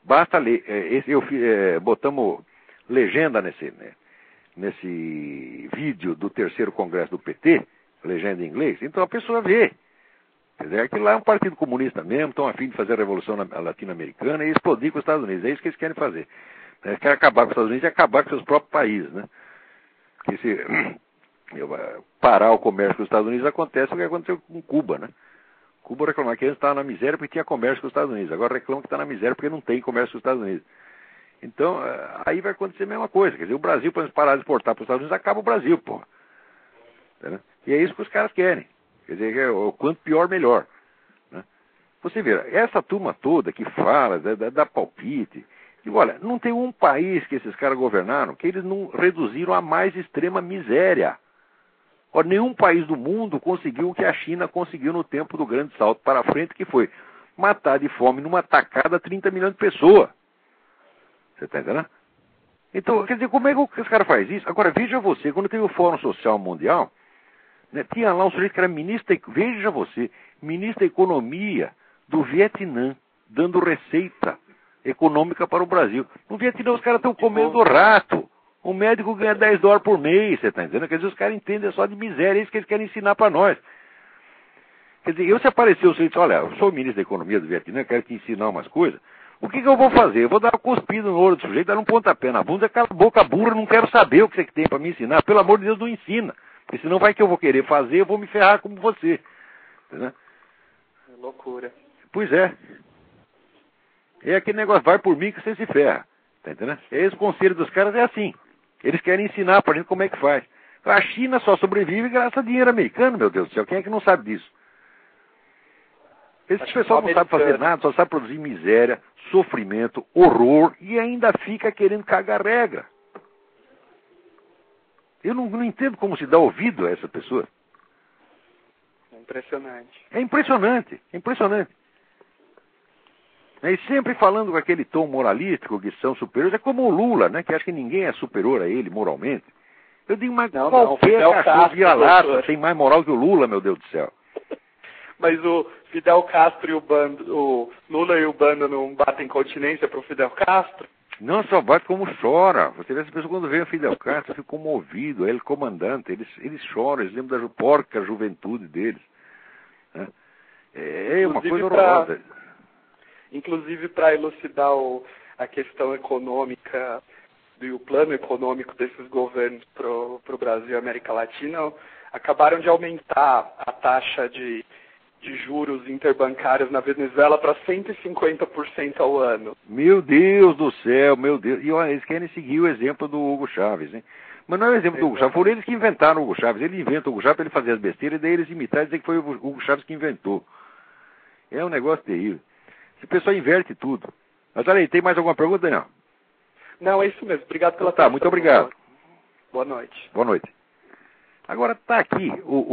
Basta ler. Botamos legenda nesse vídeo do terceiro congresso do PT, legenda em inglês, então a pessoa vê. Quer dizer, aquilo lá é um partido comunista mesmo, estão a fim de fazer a revolução latino-americana e explodir com os Estados Unidos. É isso que eles querem fazer. Eles querem acabar com os Estados Unidos e acabar com seus próprios países, né? Que se parar o comércio com os Estados Unidos acontece o que aconteceu com Cuba, né? Cuba reclamava que antes estava na miséria porque tinha comércio com os Estados Unidos. Agora reclama que está na miséria porque não tem comércio com os Estados Unidos. Então, aí vai acontecer a mesma coisa. Quer dizer, o Brasil, para parar de exportar para os Estados Unidos, acaba o Brasil, porra. Entendeu? E é isso que os caras querem. Quer dizer, o quanto pior, melhor. Né? Você vê, essa turma toda que fala, dá palpite, e olha, não tem um país que esses caras governaram que eles não reduziram a mais extrema miséria. Ora, nenhum país do mundo conseguiu o que a China conseguiu no tempo do grande salto para frente, que foi matar de fome numa tacada 30 milhões de pessoas. Você está entendendo? Então, quer dizer, como é que os caras fazem isso? Agora, veja você, quando teve o Fórum Social Mundial, né, tinha lá um sujeito que era ministro, veja você, ministro da Economia do Vietnã, dando receita econômica para o Brasil. No Vietnã os caras estão comendo rato. O médico ganha $10 por mês, você está entendendo? Quer dizer, os caras entendem só de miséria, é isso que eles querem ensinar para nós. Quer dizer, se aparecer o sujeito, olha, eu sou o ministro da Economia do Vietnã, quero te ensinar umas coisas, o que eu vou fazer? Eu vou dar uma cuspida no olho do sujeito, dar um pontapé na bunda, cala a boca burra, não quero saber o que você tem para me ensinar. Pelo amor de Deus, não ensina. Porque senão vai que eu vou querer fazer, eu vou me ferrar como você. Entendeu? É loucura. Pois é. É aquele negócio, vai por mim que você se ferra. Tá entendendo? Esse conselho dos caras é assim. Eles querem ensinar pra gente como é que faz. A China só sobrevive graças a dinheiro americano, meu Deus do céu. Quem é que não sabe disso? Esse pessoal não sabe fazer nada, só sabe produzir miséria, sofrimento, horror e ainda fica querendo cagar regra. Eu não entendo como se dá ouvido a essa pessoa. É impressionante. É impressionante, é impressionante. E sempre falando com aquele tom moralístico que são superiores, é como o Lula, né, que acha que ninguém é superior a ele moralmente. Eu digo, mas qualquer cachorro vira-lata tem mais moral que o Lula, meu Deus do céu. Mas o Fidel Castro e o Lula e o bando não batem continência pro Fidel Castro? Não só bate como chora. Você vê essa pessoa quando vê o Fidel Castro, fica comovido, ele comandante, eles choram, eles lembram da porca juventude deles. Né? É uma coisa horrorosa. Inclusive para elucidar a questão econômica e o plano econômico desses governos para o Brasil e América Latina, acabaram de aumentar a taxa de juros interbancários na Venezuela para 150% ao ano. Meu Deus do céu, meu Deus. E olha, eles querem seguir o exemplo do Hugo Chávez, hein? Mas não é o exemplo do Hugo Chávez, foram eles que inventaram o Hugo Chávez. Ele inventa o Hugo Chávez para ele fazer as besteiras e daí eles imitaram e dizer que foi o Hugo Chávez que inventou. É um negócio terrível. Esse pessoal inverte tudo. Mas olha aí, tem mais alguma pergunta, Daniel? Não, é isso mesmo. Obrigado pela atenção. Tá, muito obrigado. Boa noite. Boa noite. Agora está aqui,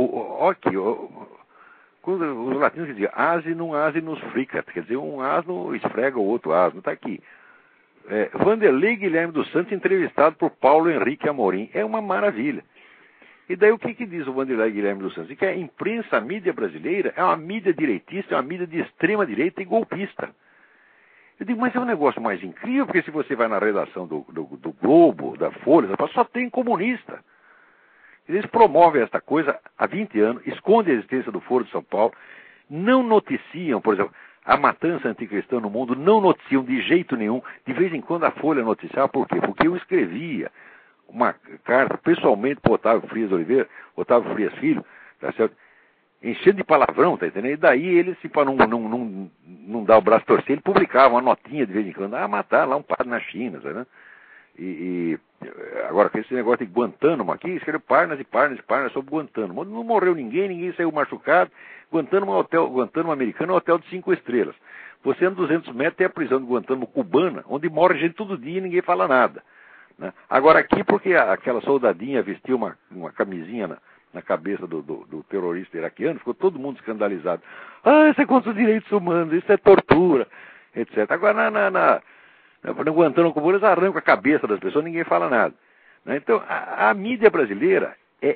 quando os latinos diziam, asinus fricat, quer dizer, um asno esfrega o outro asno, está aqui. Vanderlei Guilherme dos Santos entrevistado por Paulo Henrique Amorim. É uma maravilha. E daí o que diz o Vanderlei Guilherme dos Santos? Diz que a imprensa, a mídia brasileira, é uma mídia direitista, é uma mídia de extrema direita e golpista. Eu digo, mas é um negócio mais incrível, porque se você vai na redação do Globo, da Folha, só tem comunista. Eles promovem esta coisa há 20 anos, escondem a existência do Foro de São Paulo, não noticiam, por exemplo, a matança anticristã no mundo, não noticiam de jeito nenhum. De vez em quando a Folha noticiava, por quê? Porque eu escrevia uma carta pessoalmente para Otávio Frias Filho, tá certo? Enchendo de palavrão, tá entendendo? E daí ele, para não dar o braço a torcer, ele publicava uma notinha de vez em quando, matar lá um padre na China, tá vendo? E agora, com esse negócio de Guantánamo aqui, escreveu páginas e páginas e páginas sobre Guantánamo. Não morreu ninguém saiu machucado. Guantánamo americano é um hotel de 5 estrelas. Você anda 200 metros, tem a prisão de Guantánamo cubana, onde morre gente todo dia e ninguém fala nada. Né? Agora aqui, porque aquela soldadinha vestiu uma camisinha na cabeça do terrorista iraquiano, ficou todo mundo escandalizado. Isso é contra os direitos humanos, isso é tortura, etc. Agora, no Guantánamo cubano, eles arrancam a cabeça das pessoas, ninguém fala nada. Né? Então, a mídia brasileira é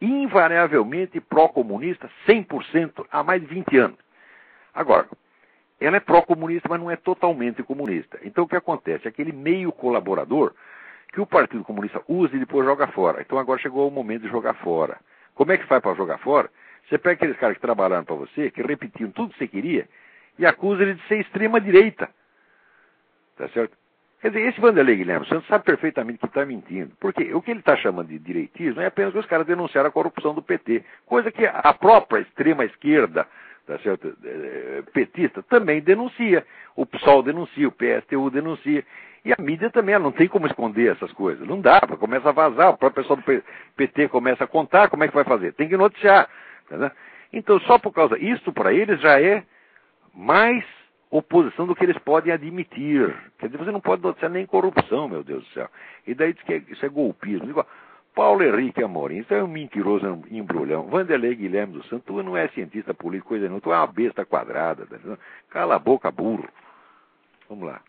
invariavelmente pró-comunista, 100%, há mais de 20 anos. Agora, ela é pró-comunista, mas não é totalmente comunista. Então o que acontece? Aquele meio colaborador que o Partido Comunista usa e depois joga fora. Então agora chegou o momento de jogar fora. Como é que faz para jogar fora? Você pega aqueles caras que trabalharam para você, que repetiam tudo que você queria, e acusa ele de ser extrema-direita. Tá certo? Quer dizer, esse Vanderlei Guilherme Santos sabe perfeitamente que está mentindo. Porque o que ele está chamando de direitismo é apenas que os caras denunciaram a corrupção do PT. Coisa que a própria extrema-esquerda, tá certo, petista, também denuncia. O PSOL denuncia, o PSTU denuncia. E a mídia também, ela não tem como esconder essas coisas. Não dá, começa a vazar, o próprio pessoal do PT começa a contar, como é que vai fazer? Tem que noticiar. Tá? Então, só por causa disso, para eles já é mais oposição do que eles podem admitir. Quer dizer, você não pode noticiar nem corrupção, meu Deus do céu. E daí diz que isso é golpismo. Digo, Paulo Henrique Amorim, isso é um mentiroso embrulhão. Vanderlei Guilherme dos Santos, tu não é cientista político, coisa não, tu é uma besta quadrada. Tá? Cala a boca, burro. Vamos lá.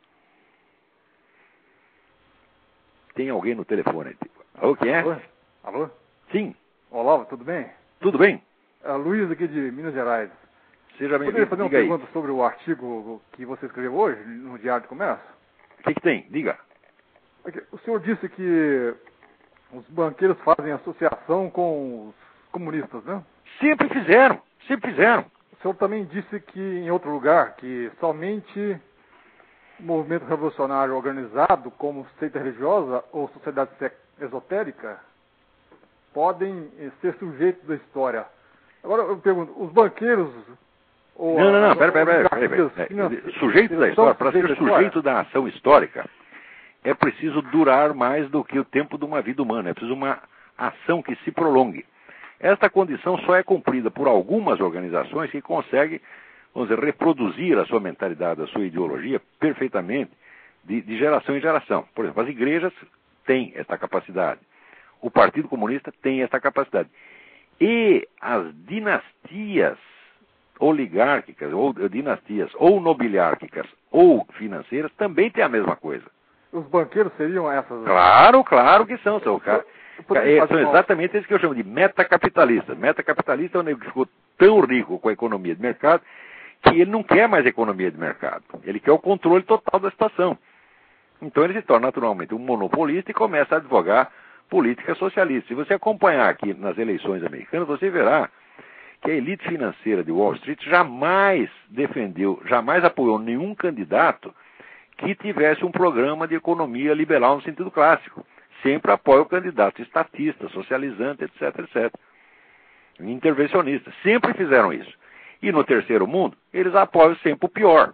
Tem alguém no telefone. Alô, quem é? Alô? Alô? Sim. Olá, tudo bem? Tudo bem? É Luiz aqui de Minas Gerais. Seja Poderia bem-vindo. fazer uma Diga aí. pergunta sobre o artigo que você escreveu hoje no Diário de Comércio? O que tem? Diga. O senhor disse que os banqueiros fazem associação com os comunistas, né? Sempre fizeram. Sempre fizeram. O senhor também disse que em outro lugar que somente o movimento revolucionário organizado como seita religiosa ou sociedade esotérica podem ser sujeitos da história. Agora eu pergunto, os banqueiros... Não, pera. Sujeito da história, para ser sujeito da ação histórica, é preciso durar mais do que o tempo de uma vida humana. É preciso uma ação que se prolongue. Esta condição só é cumprida por algumas organizações que conseguem, vamos dizer, reproduzir a sua mentalidade, a sua ideologia perfeitamente, de geração em geração. Por exemplo, as igrejas têm esta capacidade. O Partido Comunista tem esta capacidade. E as dinastias oligárquicas, ou dinastias, ou nobiliárquicas, ou financeiras, também têm a mesma coisa. Os banqueiros seriam essas... Claro que são. São exatamente esses que eu chamo de metacapitalistas. Metacapitalista é um nego que ficou tão rico com a economia de mercado que ele não quer mais economia de mercado. Ele quer o controle total da situação. Então ele se torna naturalmente um monopolista e começa a advogar política socialista. Se você acompanhar aqui nas eleições americanas, você verá que a elite financeira de Wall Street jamais defendeu, jamais apoiou nenhum candidato que tivesse um programa de economia liberal no sentido clássico. Sempre apoia o candidato estatista, socializante, etc, etc. Intervencionista. Sempre fizeram isso. E no terceiro mundo, eles apoiam sempre o pior.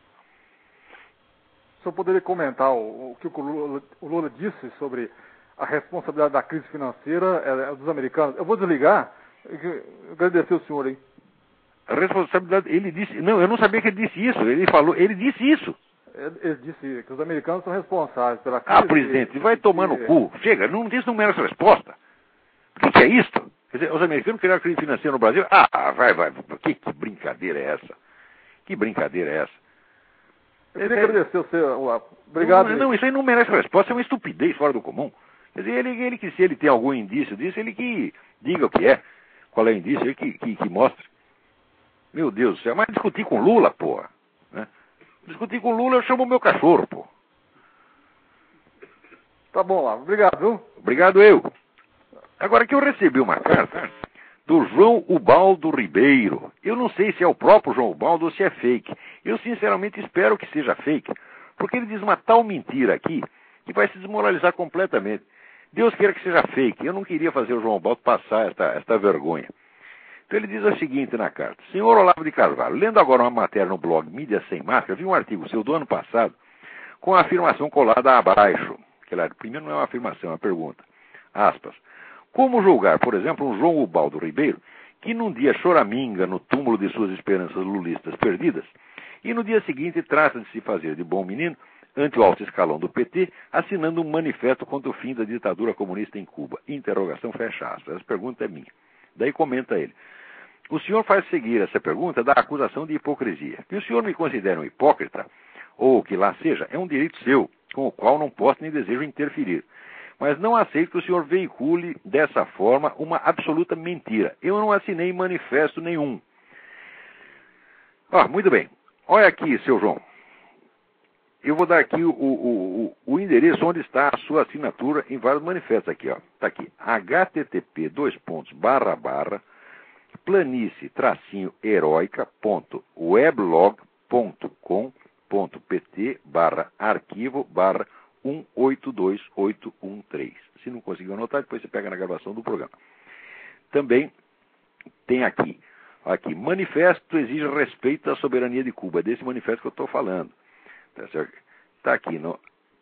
O senhor poderia comentar o que o Lula disse sobre a responsabilidade da crise financeira dos americanos? Eu vou desligar. Agradecer o senhor, hein? A responsabilidade, ele disse... Não, eu não sabia que ele disse isso. Ele disse isso. Ele disse que os americanos são responsáveis pela crise. Ah, presidente, vai tomar no cu. Chega, isso não merece resposta. O que é isto? Quer dizer, os americanos criaram a crise financeira no Brasil? Ah, vai. Que brincadeira é essa? Que brincadeira é essa? Eu queria agradecer o senhor. Obrigado. Não, isso aí não merece resposta. É uma estupidez fora do comum. Quer dizer, ele que se ele tem algum indício disso, ele que diga o que é. Qual é o indício, ele que mostre. Meu Deus do céu, mas discutir com Lula, porra. Né? Discutir com Lula, eu chamo o meu cachorro, pô. Tá bom lá, obrigado, viu? Obrigado eu. Agora que eu recebi uma carta do João Ubaldo Ribeiro. Eu não sei se é o próprio João Ubaldo ou se é fake. Eu sinceramente espero que seja fake, porque ele diz uma tal mentira aqui que vai se desmoralizar completamente. Deus queira que seja fake. Eu não queria fazer o João Ubaldo passar esta vergonha. Então ele diz o seguinte na carta. Senhor Olavo de Carvalho, lendo agora uma matéria no blog Mídia Sem Máscara, vi um artigo seu do ano passado com a afirmação colada abaixo. Primeiro não é uma afirmação, é uma pergunta. Aspas. Como julgar, por exemplo, um João Ubaldo Ribeiro que num dia choraminga no túmulo de suas esperanças lulistas perdidas e no dia seguinte trata de se fazer de bom menino ante o alto escalão do PT, assinando um manifesto contra o fim da ditadura comunista em Cuba. Interrogação, fecha aspas. Essa pergunta é minha. Daí comenta ele. O senhor faz seguir essa pergunta da acusação de hipocrisia. Que o senhor me considere um hipócrita, ou que lá seja, é um direito seu, com o qual não posso nem desejo interferir. Mas não aceito que o senhor veicule dessa forma uma absoluta mentira. Eu não assinei manifesto nenhum. Muito bem. Olha aqui, seu João. Eu vou dar aqui o endereço onde está a sua assinatura em vários manifestos aqui, ó. Está aqui, http://planície-heroica.weblog.com.pt/arquivo/182813. Se não conseguiu anotar, depois você pega na gravação do programa. Também tem aqui, manifesto exige respeito à soberania de Cuba. É desse manifesto que eu estou falando. Está aqui no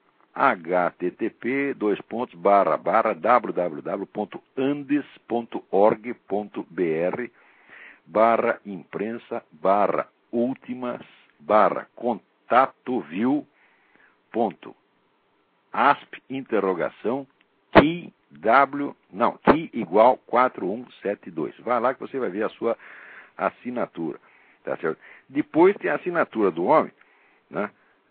key igual 4172. Vai lá que você vai ver a sua assinatura. Tá certo? Depois tem a assinatura do homem, né?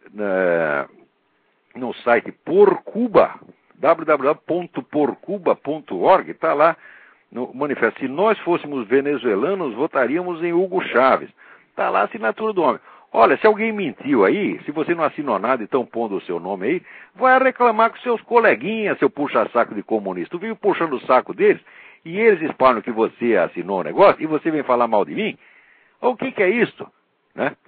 No site Porcuba, www.porcuba.org, está lá no manifesto. Se nós fôssemos venezuelanos, votaríamos em Hugo Chávez. Está lá a assinatura do homem. Olha, se alguém mentiu aí, se você não assinou nada e estão pondo o seu nome aí, vai reclamar com seus coleguinhas, seu puxa-saco de comunista. Tu vive puxando o saco deles e eles espalham que você assinou o negócio e você vem falar mal de mim? O que é isso? Né?